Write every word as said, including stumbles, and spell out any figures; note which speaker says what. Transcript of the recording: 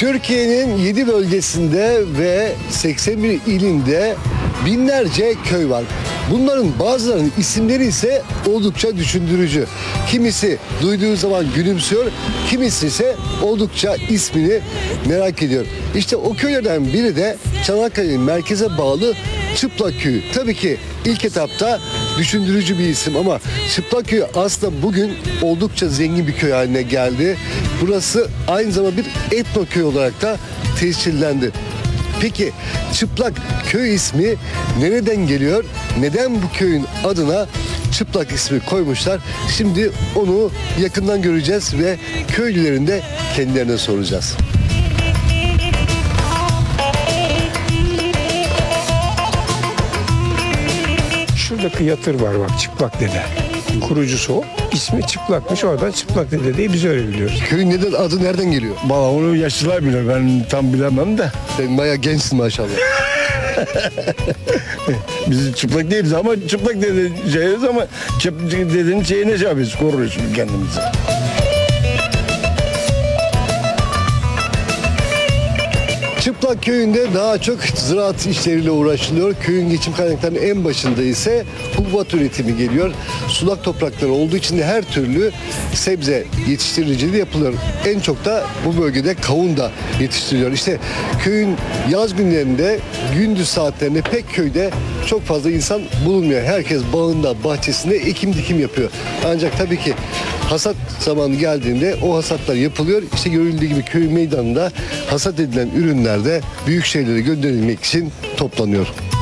Speaker 1: Türkiye'nin yedi bölgesinde ve seksen bir ilinde binlerce köy var. Bunların bazılarının isimleri ise oldukça düşündürücü. Kimisi duyduğu zaman gülümsüyor, kimisi ise oldukça ismini merak ediyor. İşte o köylerden biri de Çanakkale'nin merkeze bağlı Çıplak Köyü. Tabii ki ilk etapta düşündürücü bir isim ama Çıplak Köyü aslında bugün oldukça zengin bir köy haline geldi. Burası aynı zamanda bir etno köy olarak da tescillendi. Peki Çıplak Köy ismi nereden geliyor? Neden bu köyün adına Çıplak ismi koymuşlar? Şimdi onu yakından göreceğiz ve köylülerin de kendilerine soracağız.
Speaker 2: Şuradaki yatır var bak, Çıplak Dede. Kurucusu o. İsmi Çıplakmış, oradan Çıplak Dede diye biz öyle biliyoruz.
Speaker 1: Köyün neden adı nereden geliyor?
Speaker 3: Valla onu yaşlılar bilir, ben tam bilemem de.
Speaker 1: Sen bayağı gençsin maşallah.
Speaker 3: Biz çıplak değiliz ama çıplak dede şeyiz ama çıplak dedenin şeyine şey yapıyoruz, koruyoruz kendimizi.
Speaker 1: Çıplak Köyü'nde daha çok ziraat işleriyle uğraşılıyor. Köyün geçim kaynaklarının en başında ise hububat üretimi geliyor. Sulak toprakları olduğu için de her türlü sebze yetiştiriciliği yapılıyor. En çok da bu bölgede kavun da yetiştiriliyor. İşte köyün yaz günlerinde, gündüz saatlerinde pek köyde çok fazla insan bulunmuyor. Herkes bağında, bahçesinde ekim dikim yapıyor. Ancak tabii ki hasat zamanı geldiğinde o hasatlar yapılıyor. İşte görüldüğü gibi köy meydanında hasat edilen ürünler de büyük şehirlere gönderilmek için toplanıyor.